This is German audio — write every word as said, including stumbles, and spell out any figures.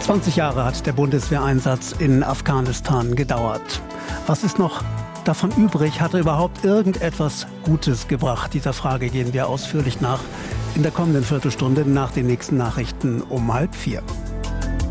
zwanzig Jahre hat der Bundeswehreinsatz in Afghanistan gedauert. Was ist noch davon übrig? Hat er überhaupt irgendetwas Gutes gebracht? Dieser Frage gehen wir ausführlich nach in der kommenden Viertelstunde nach den nächsten Nachrichten um halb vier.